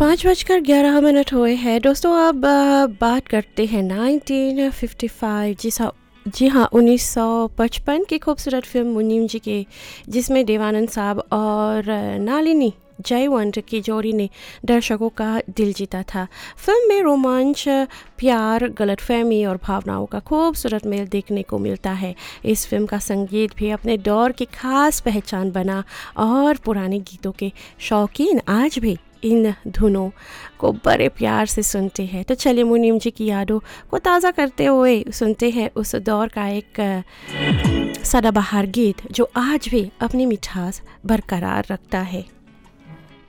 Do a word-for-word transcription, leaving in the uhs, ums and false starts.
पाँच बजकर ग्यारह मिनट हुए हैं दोस्तों। अब आ, बात करते हैं नाइनटीन फिफ्टी फाइव। जी सा जी हाँ, उन्नीस सौ पचपन की खूबसूरत फिल्म मुनीम जी की, जिसमें देवानंद साहब और आ, नालिनी जयवंत की जोड़ी ने दर्शकों का दिल जीता था। फिल्म में रोमांच, प्यार, गलतफहमी और भावनाओं का खूबसूरत मेल देखने को मिलता है। इस फिल्म का संगीत भी अपने दौर की खास पहचान बना और पुराने गीतों के शौकीन आज भी इन धुनों को बड़े प्यार से सुनते हैं। तो चलिए मुनीम जी की यादों को ताज़ा करते हुए सुनते हैं उस दौर का एक सदाबहार गीत जो आज भी अपनी मिठास बरकरार रखता है।